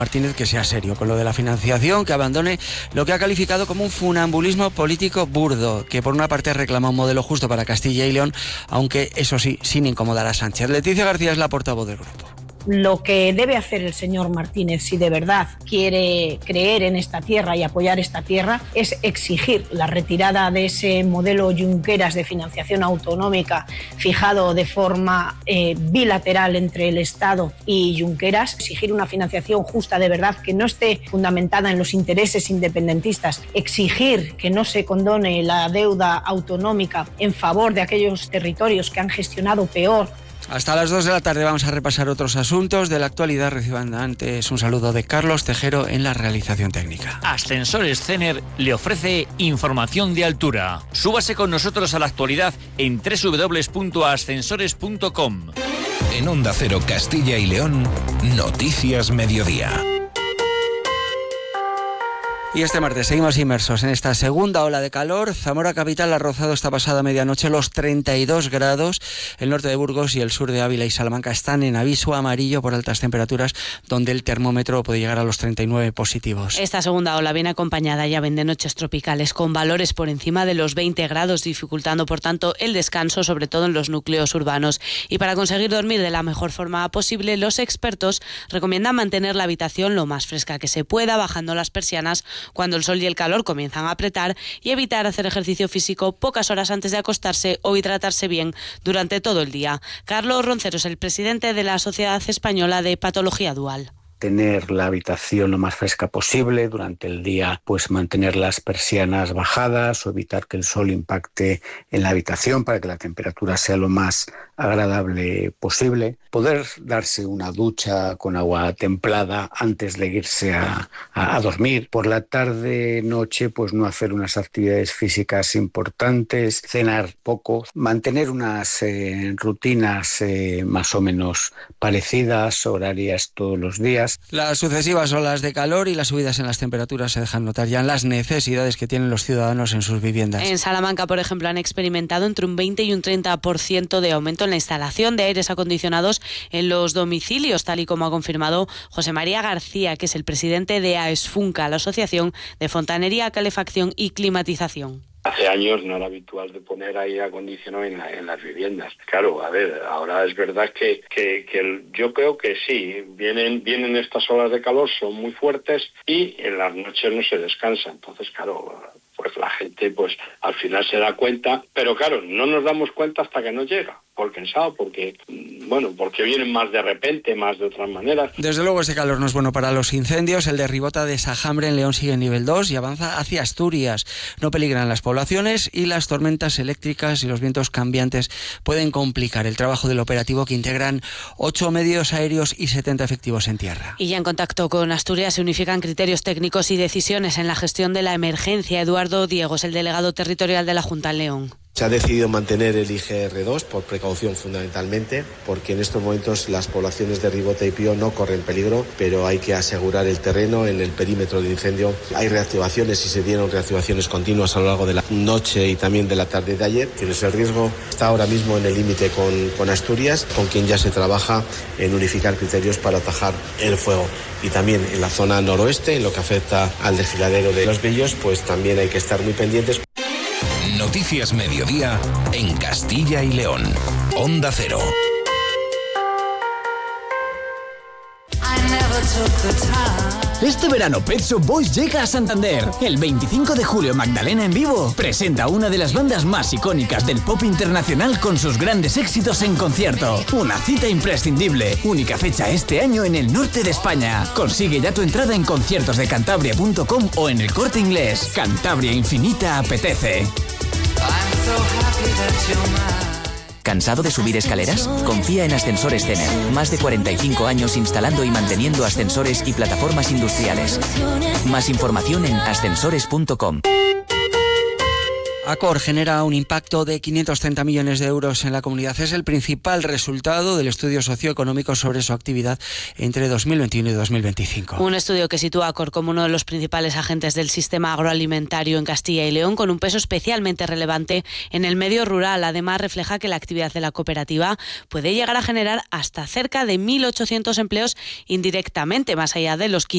Martínez que sea serio con lo de la financiación, que abandone lo que ha calificado como un funambulismo político burdo, que por una parte reclama un modelo justo para Castilla y León, aunque eso sí, sin incomodar a Sánchez. Leticia García es la portavoz del grupo. Lo que debe hacer el señor Martínez, si de verdad quiere creer en esta tierra y apoyar esta tierra, es exigir la retirada de ese modelo Junqueras de financiación autonómica fijado de forma bilateral entre el Estado y Junqueras, exigir una financiación justa de verdad que no esté fundamentada en los intereses independentistas, exigir que no se condone la deuda autonómica en favor de aquellos territorios que han gestionado peor. Hasta las 2 de la tarde vamos a repasar otros asuntos de la actualidad. Reciban antes un saludo de Carlos Tejero en la realización técnica. Ascensores Cener le ofrece información de altura. Súbase con nosotros a la actualidad en www.ascensores.com. En Onda Cero Castilla y León, Noticias Mediodía. Y este martes seguimos inmersos en esta segunda ola de calor. Zamora capital ha rozado esta pasada medianoche los 32 grados. El norte de Burgos y el sur de Ávila y Salamanca están en aviso amarillo por altas temperaturas, donde el termómetro puede llegar a los 39 positivos. Esta segunda ola viene acompañada ya de noches tropicales con valores por encima de los 20 grados, dificultando por tanto el descanso, sobre todo en los núcleos urbanos. Y para conseguir dormir de la mejor forma posible, los expertos recomiendan mantener la habitación lo más fresca que se pueda, bajando las persianas cuando el sol y el calor comienzan a apretar, y evitar hacer ejercicio físico pocas horas antes de acostarse o hidratarse bien durante todo el día. Carlos Roncero es el presidente de la Sociedad Española de Patología Dual. Tener la habitación lo más fresca posible durante el día, pues mantener las persianas bajadas o evitar que el sol impacte en la habitación para que la temperatura sea lo más agradable posible. Poder darse una ducha con agua templada antes de irse a dormir. Por la tarde, noche, pues no hacer unas actividades físicas importantes, cenar poco, mantener unas rutinas más o menos parecidas, horarias todos los días. Las sucesivas olas de calor y las subidas en las temperaturas se dejan notar ya en las necesidades que tienen los ciudadanos en sus viviendas. En Salamanca, por ejemplo, han experimentado entre un 20 y un 30% de aumento en la instalación de aires acondicionados en los domicilios, tal y como ha confirmado José María García, que es el presidente de AESFUNCA, la Asociación de Fontanería, Calefacción y Climatización. Hace años no era habitual de poner aire acondicionado en las viviendas. Claro, a ver, ahora es verdad que yo creo que sí, vienen estas olas de calor, son muy fuertes y en las noches no se descansa. Entonces, claro, pues la gente pues al final se da cuenta, pero claro, no nos damos cuenta hasta que no llega. Por cansado, porque vienen más de repente, más de otras maneras. Desde luego este calor no es bueno para los incendios. El de Ribota de Sajambre en León sigue en nivel 2 y avanza hacia Asturias. No peligran las poblaciones y las tormentas eléctricas y los vientos cambiantes pueden complicar el trabajo del operativo, que integran 8 medios aéreos y 70 efectivos en tierra. Y ya en contacto con Asturias se unifican criterios técnicos y decisiones en la gestión de la emergencia. Eduardo Diego es el delegado territorial de la Junta en León. Se ha decidido mantener el IGR2 por precaución fundamentalmente, porque en estos momentos las poblaciones de Ribota y Pío no corren peligro, pero hay que asegurar el terreno en el perímetro del incendio. Hay reactivaciones y se dieron reactivaciones continuas a lo largo de la noche y también de la tarde de ayer. Tienes el riesgo, está ahora mismo en el límite con Asturias, con quien ya se trabaja en unificar criterios para atajar el fuego. Y también en la zona noroeste, en lo que afecta al desfiladero de Los Bellos, pues también hay que estar muy pendientes. Noticias Mediodía en Castilla y León. Onda Cero. Este verano Pet Shop Boys llega a Santander. El 25 de julio Magdalena en vivo presenta una de las bandas más icónicas del pop internacional con sus grandes éxitos en concierto. Una cita imprescindible. Única fecha este año en el norte de España. Consigue ya tu entrada en conciertosdecantabria.com o en el Corte Inglés. Cantabria Infinita apetece. ¿Cansado de subir escaleras? Confía en Ascensores Cener. Más de 45 años instalando y manteniendo ascensores y plataformas industriales. Más información en ascensores.com. Accor genera un impacto de 530 millones de euros en la comunidad. Es el principal resultado del estudio socioeconómico sobre su actividad entre 2021 y 2025. Un estudio que sitúa a Accor como uno de los principales agentes del sistema agroalimentario en Castilla y León, con un peso especialmente relevante en el medio rural. Además, refleja que la actividad de la cooperativa puede llegar a generar hasta cerca de 1.800 empleos indirectamente, más allá de los